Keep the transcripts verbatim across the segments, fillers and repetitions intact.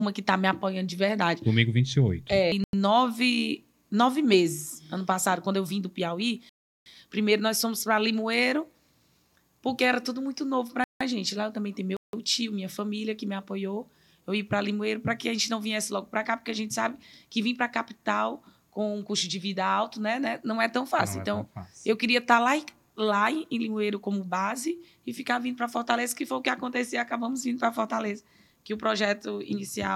turma que tá me apoiando de verdade. Domingo vinte e oito. É, em nove, nove meses, ano passado, quando eu vim do Piauí, primeiro nós fomos para Limoeiro, porque era tudo muito novo pra gente. Lá eu também tenho meu tio, minha família que me apoiou. Eu ia para Limoeiro para que a gente não viesse logo para cá, porque a gente sabe que vir para a capital com um custo de vida alto, né, né, não é tão fácil. Não então, é tão fácil. Eu queria estar lá, lá em Limoeiro como base e ficar vindo para Fortaleza, que foi o que aconteceu e acabamos vindo para Fortaleza, que o projeto inicial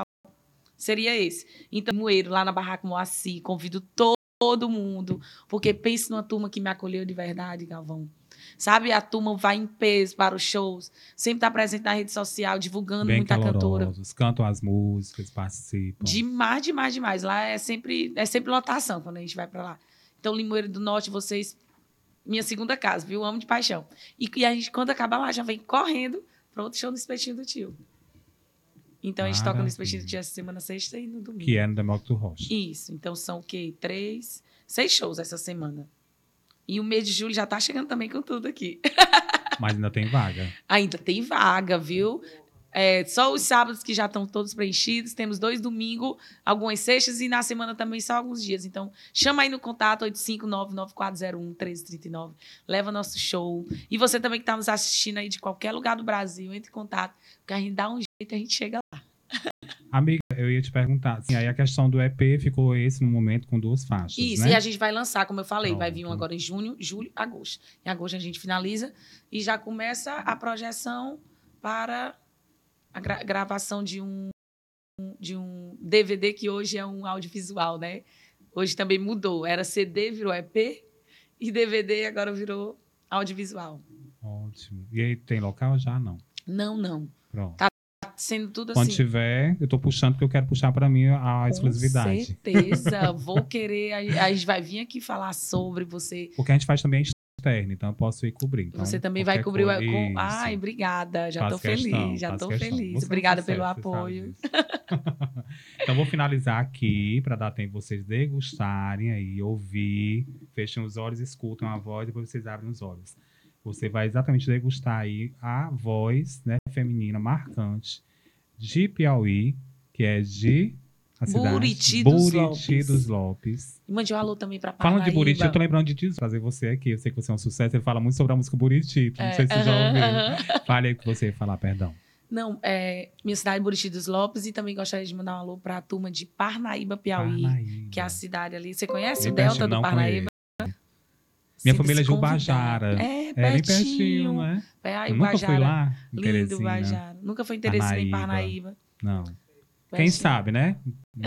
seria esse. Então, Limoeiro, lá na Barraca Moacir, convido todo, todo mundo, porque pense numa turma que me acolheu de verdade, Galvão. Sabe, a turma vai em peso para os shows, sempre está presente na rede social, divulgando Bem muita cantora. Cantam as músicas, participam. Demais, demais, demais. Lá é sempre, é sempre lotação quando a gente vai para lá. Então, Limoeiro do Norte, vocês, minha segunda casa, viu? Amo de paixão. E, e a gente, quando acaba lá, já vem correndo para outro show no Espetinho do Tio. Então, a gente toca no Espetinho do Tio essa semana, sexta e no domingo. Que é no Demócrito Rocha. Isso. Então, são o quê? Três, seis shows essa semana. E o mês de julho já tá chegando também com tudo aqui. Mas ainda tem vaga. Ainda tem vaga, viu? É, só os sábados que já estão todos preenchidos. Temos dois domingos, algumas sextas e na semana também só alguns dias. Então, chama aí no contato oito cinco nove, nove quatro zero um, um três três nove. Leva nosso show. E você também que está nos assistindo aí de qualquer lugar do Brasil, entre em contato. Porque a gente dá um jeito e a gente chega lá. Amiga, eu ia te perguntar. Assim, aí a questão do E P ficou esse no momento com duas faixas, Isso, né? e a gente vai lançar, como eu falei. Pronto. Vai vir um agora em junho, julho, agosto. Em agosto a gente finaliza e já começa a projeção para a gra- gravação de um, de um D V D, que hoje é um audiovisual, né? Hoje também mudou. Era C D, virou E P, e D V D agora virou audiovisual. Ótimo. E aí, tem local já? Não. Não, não. Pronto. Tá sendo tudo Quando assim. tiver, eu tô puxando porque eu quero puxar para mim a exclusividade. Com certeza. Vou querer. A, a gente vai vir aqui falar sobre você. Porque a gente faz também externo, então eu posso ir cobrir. Então, Você também vai cobrir coisa, o... Com... isso. Ai, obrigada. Já Faço tô feliz. questão, Já faço tô questão. feliz. Você Obrigada faz pelo sucesso, você apoio. sabe disso. Então, vou finalizar aqui para dar tempo vocês degustarem aí, ouvir, fechem os olhos, escutam a voz, depois vocês abrem os olhos. Você vai exatamente degustar aí a voz, né, feminina marcante de Piauí, que é de a cidade, Buriti dos Buriti Lopes. dos Lopes. E mande um alô também pra Parnaíba. Falando de Buriti, eu tô lembrando de trazer você aqui. Eu sei que você é um sucesso. Ele fala muito sobre a música Buriti. Não É, sei se você já aham, ouviu. aham. Fale aí o que você ia falar, perdão. Não, é minha cidade, Buriti dos Lopes, e também gostaria de mandar um alô para a turma de Parnaíba, Piauí, Parnaíba. que é a cidade ali. Você conhece Bem o Delta pertinho, do não Parnaíba? Minha Sempre família é se de convidar. Ubajara. É, É bem pertinho, pertinho. não é? É, ai, Eu nunca fui Ubajara. lá, em Lindo, Teresina. Ubajara. Nunca foi em Teresina, em Parnaíba. Parnaíba. Não. Quem Pertinho. sabe, né?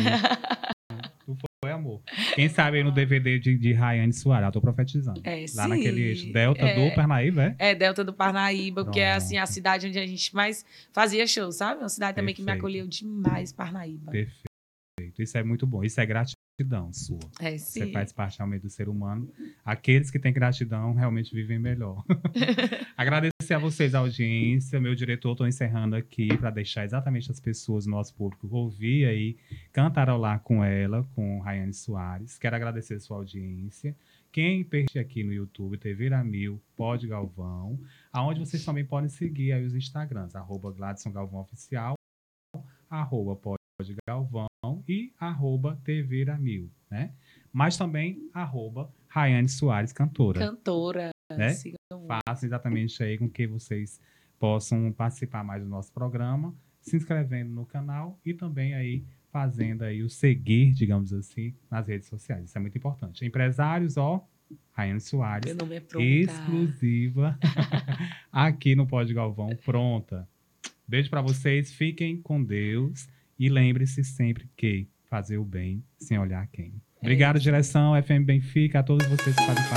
Não foi amor. Quem sabe aí no D V D de, de Rayane Soares, eu tô profetizando. É, Lá sim. naquele eixo Delta É. do Parnaíba, é? É, Delta do Parnaíba, porque é assim, a Pronto. cidade onde a gente mais fazia show, sabe? Uma cidade também que me Perfeito. acolheu demais, Parnaíba. Perfeito. Isso é muito bom. Isso é gratidão sua. É, Você sim. faz parte realmente do ser humano. Aqueles que têm gratidão realmente vivem melhor. Agradecer a vocês a audiência. Meu diretor, estou encerrando aqui para deixar exatamente as pessoas, o nosso público, ouvir aí, cantarolar com ela, com Rayane Soares. Quero agradecer a sua audiência. Quem perde aqui no YouTube, T V Ramil, Pod Galvão, aonde vocês também podem seguir aí os Instagrams, arroba Gladson Galvão Oficial, arroba Pod Galvão e arroba T V Ramil, né? Mas também arroba Rayane Soares, cantora. Cantora. Né? Sigam muito. Faça exatamente aí com que vocês possam participar mais do nosso programa, se inscrevendo no canal e também aí fazendo aí o seguir, digamos assim, nas redes sociais. Isso é muito importante. Empresários, ó, Rayane Soares, Meu nome é pronta. exclusiva aqui no Pod Galvão, pronta. Beijo para vocês, fiquem com Deus e lembre-se sempre que fazer o bem sem olhar quem. Obrigado, É. direção F M Benfica, a todos vocês que fazem parte